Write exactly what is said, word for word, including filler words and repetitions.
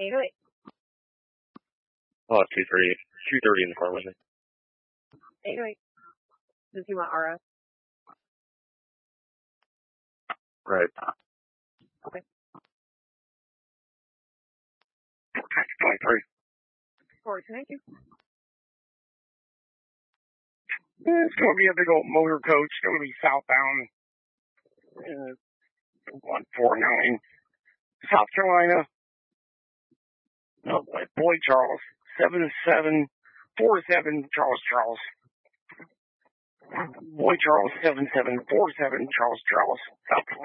eight oh eight. Oh, two thirty. two thirty in the car with me. eight oh eight. Does he want R S? Right. Okay. twenty-three. Forward to ninety. It's going to be a big old motor coach. It's going to be southbound. Uh, one forty-nine. South Carolina. No, Boyd Charles. seven seven four seven Charles Charles. Boyd Charles. seven seven four seven Charles Charles. South Carolina.